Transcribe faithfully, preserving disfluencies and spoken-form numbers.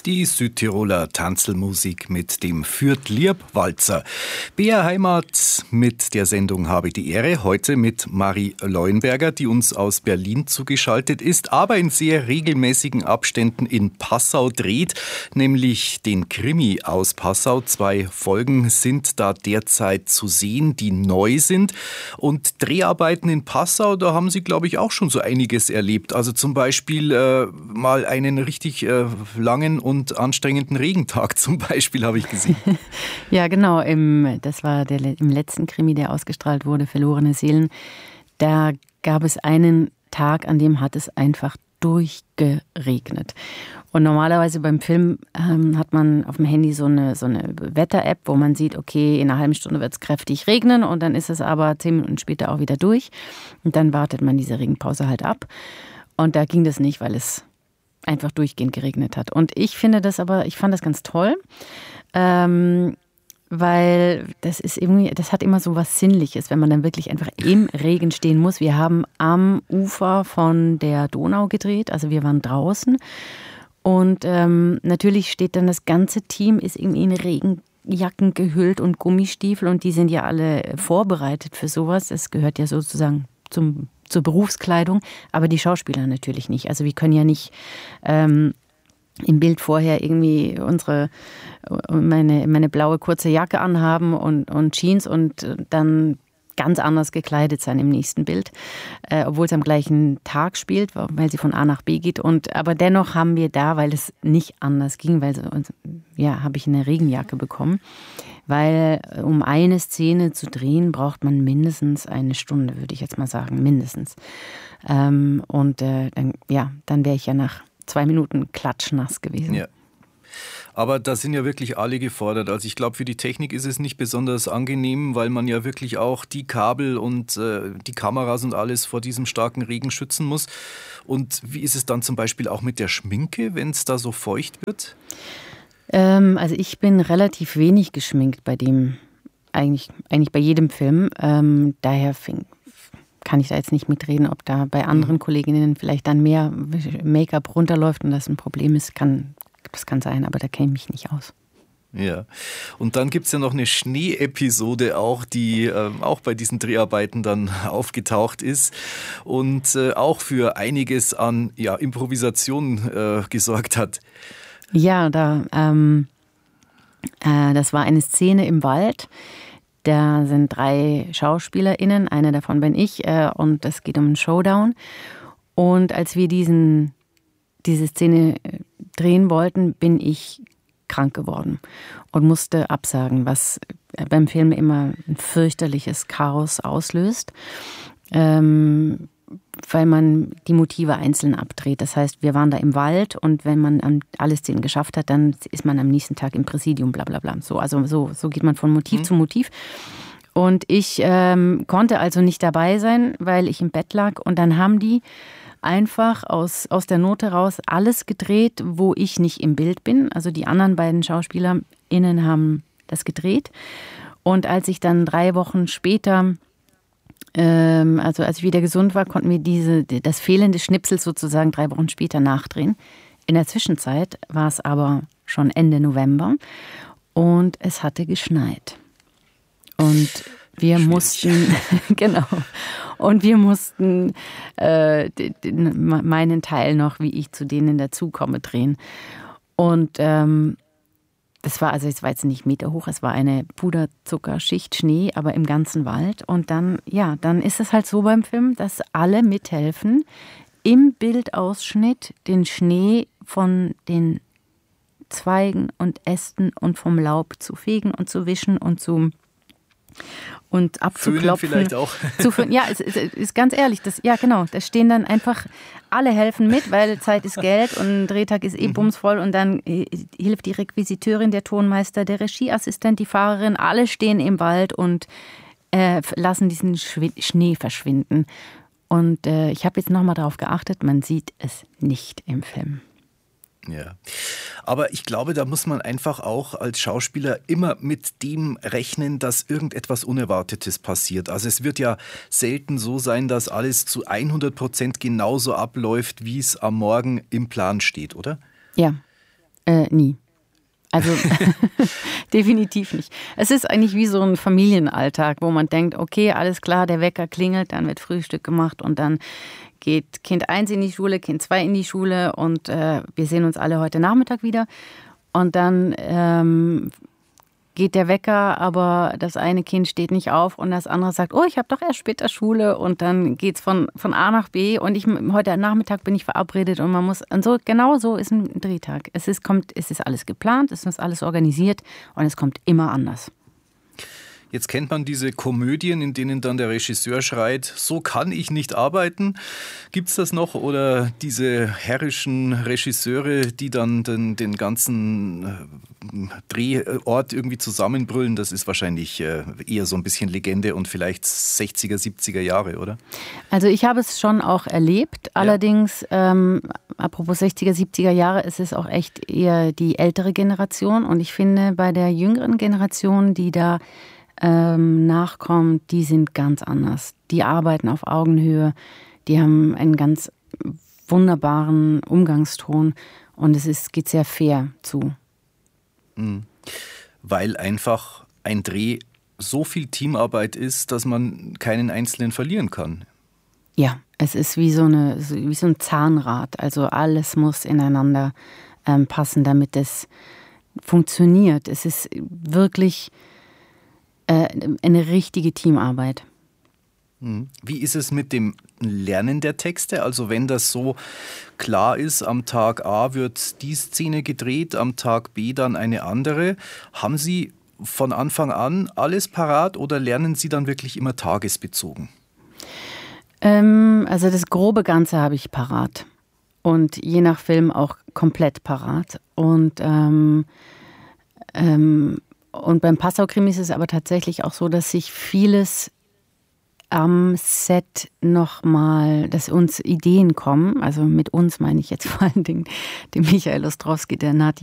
Die Südtiroler Tanzelmusik mit dem Fürth-Lieb-Walzer. B R Heimat mit der Sendung Habe die Ehre. Heute mit Marie Leuenberger, die uns aus Berlin zugeschaltet ist, aber in sehr regelmäßigen Abständen in Passau dreht, nämlich den Krimi aus Passau. Zwei Folgen sind da derzeit zu sehen, die neu sind. Und Dreharbeiten in Passau, da haben Sie, glaube ich, auch schon so einiges erlebt. Also zum Beispiel äh, mal einen richtig äh, langen und anstrengenden Regentag zum Beispiel, habe ich gesehen. Ja, genau. Im, das war der, im letzten Krimi, der ausgestrahlt wurde, Verlorene Seelen. Da gab es einen Tag, an dem hat es einfach durchgeregnet. Und normalerweise beim Film ähm, hat man auf dem Handy so eine, so eine Wetter-App, wo man sieht, okay, in einer halben Stunde wird es kräftig regnen und dann ist es aber zehn Minuten später auch wieder durch. Und dann wartet man diese Regenpause halt ab. Und da ging das nicht, weil es einfach durchgehend geregnet hat. Und ich finde das aber, ich fand das ganz toll, ähm, weil das ist irgendwie, das hat immer so was Sinnliches, wenn man dann wirklich einfach im Regen stehen muss. Wir haben am Ufer von der Donau gedreht, also wir waren draußen und ähm, natürlich steht dann das ganze Team, ist irgendwie in Regenjacken gehüllt und Gummistiefel und die sind ja alle vorbereitet für sowas. Das gehört ja sozusagen zum zur Berufskleidung, aber die Schauspieler natürlich nicht. Also wir können ja nicht ähm, im Bild vorher irgendwie unsere meine, meine blaue kurze Jacke anhaben und, und Jeans und dann ganz anders gekleidet sein im nächsten Bild, äh, obwohl es am gleichen Tag spielt, weil sie von A nach B geht. Und aber dennoch haben wir da, weil es nicht anders ging, weil ja, habe ich eine Regenjacke bekommen. Weil um eine Szene zu drehen, braucht man mindestens eine Stunde, würde ich jetzt mal sagen, mindestens. Ähm, und äh, dann, ja, dann wäre ich ja nach zwei Minuten klatschnass gewesen. Ja. Aber da sind ja wirklich alle gefordert. Also ich glaube, für die Technik ist es nicht besonders angenehm, weil man ja wirklich auch die Kabel und äh, die Kameras und alles vor diesem starken Regen schützen muss. Und wie ist es dann zum Beispiel auch mit der Schminke, wenn es da so feucht wird? Ähm, also ich bin relativ wenig geschminkt bei dem, eigentlich, eigentlich bei jedem Film. Ähm, daher fing, kann ich da jetzt nicht mitreden, ob da bei anderen mhm. Kolleginnen vielleicht dann mehr Make-up runterläuft und das ein Problem ist. Kann, das kann sein, aber da kenne ich mich nicht aus. Ja, und dann gibt es ja noch eine Schnee-Episode auch, die äh, auch bei diesen Dreharbeiten dann aufgetaucht ist und äh, auch für einiges an ja, Improvisation äh, gesorgt hat. Ja, da, ähm, äh, das war eine Szene im Wald. Da sind drei SchauspielerInnen, eine davon bin ich, äh, und es geht um einen Showdown. Und als wir diesen, diese Szene drehen wollten, bin ich krank geworden und musste absagen, was beim Film immer ein fürchterliches Chaos auslöst. Ähm, weil man die Motive einzeln abdreht. Das heißt, wir waren da im Wald und wenn man alle Szenen geschafft hat, dann ist man am nächsten Tag im Präsidium, bla bla bla. So, also so, so geht man von Motiv mhm. zu Motiv. Und ich ähm, konnte also nicht dabei sein, weil ich im Bett lag. Und dann haben die einfach aus, aus der Not heraus alles gedreht, wo ich nicht im Bild bin. Also die anderen beiden SchauspielerInnen haben das gedreht. Und als ich dann drei Wochen später Also als ich wieder gesund war, konnten wir diese, das fehlende Schnipsel sozusagen drei Wochen später nachdrehen. In der Zwischenzeit war es aber schon Ende November und es hatte geschneit. Und wir Schwierig. mussten, genau, und wir mussten äh, meinen Teil noch, wie ich zu denen dazukomme, drehen. Und ähm, Das war also, es war jetzt nicht Meter hoch, es war eine Puderzuckerschicht Schnee, aber im ganzen Wald. Und dann, ja, dann ist es halt so beim Film, dass alle mithelfen, im Bildausschnitt den Schnee von den Zweigen und Ästen und vom Laub zu fegen und zu wischen und zu und abzuklopfen. Föhnen vielleicht auch. Zu föhnen. Ja, es ist, ist ganz ehrlich, das, ja genau, da stehen dann einfach, alle helfen mit, weil Zeit ist Geld und ein Drehtag ist eh bumsvoll und dann hilft die Requisiteurin, der Tonmeister, der Regieassistent, die Fahrerin, alle stehen im Wald und äh, lassen diesen Schw- Schnee verschwinden. Und äh, ich habe jetzt nochmal darauf geachtet, man sieht es nicht im Film. Ja, aber ich glaube, da muss man einfach auch als Schauspieler immer mit dem rechnen, dass irgendetwas Unerwartetes passiert. Also es wird ja selten so sein, dass alles zu hundert Prozent genauso abläuft, wie es am Morgen im Plan steht, oder? Ja, Äh, nie. Also definitiv nicht. Es ist eigentlich wie so ein Familienalltag, wo man denkt, okay, alles klar, der Wecker klingelt, dann wird Frühstück gemacht und dann geht Kind eins in die Schule, Kind zwei in die Schule und äh, wir sehen uns alle heute Nachmittag wieder. Und dann ähm, geht der Wecker, aber das eine Kind steht nicht auf und das andere sagt, oh, ich habe doch erst später Schule und dann geht's von, von A nach B und ich, heute Nachmittag bin ich verabredet und man muss, und so, genau so ist ein Drehtag. Es ist, kommt, es ist alles geplant, es ist alles organisiert und es kommt immer anders. Jetzt kennt man diese Komödien, in denen dann der Regisseur schreit, so kann ich nicht arbeiten. Gibt's das noch? Oder diese herrischen Regisseure, die dann den, den ganzen Drehort irgendwie zusammenbrüllen, das ist wahrscheinlich eher so ein bisschen Legende und vielleicht sechziger, siebziger Jahre, oder? Also ich habe es schon auch erlebt. Allerdings, ja. ähm, apropos sechziger, siebziger Jahre, ist es auch echt eher die ältere Generation. Und ich finde, bei der jüngeren Generation, die da Ähm, nachkommt, die sind ganz anders. Die arbeiten auf Augenhöhe, die haben einen ganz wunderbaren Umgangston und es ist, geht sehr fair zu. Mhm. Weil einfach ein Dreh so viel Teamarbeit ist, dass man keinen Einzelnen verlieren kann. Ja, es ist wie so, eine, wie so ein Zahnrad. Also alles muss ineinander ähm, passen, damit es funktioniert. Es ist wirklich eine richtige Teamarbeit. Wie ist es mit dem Lernen der Texte? Also wenn das so klar ist, am Tag A wird die Szene gedreht, am Tag B dann eine andere. Haben Sie von Anfang an alles parat oder lernen Sie dann wirklich immer tagesbezogen? Ähm, also das grobe Ganze habe ich parat. Und je nach Film auch komplett parat. Und ähm, ähm, Und beim Passau-Krimi ist es aber tatsächlich auch so, dass sich vieles am Set nochmal, dass uns Ideen kommen, also mit uns meine ich jetzt vor allen Dingen den Michael Ostrowski, der Nadja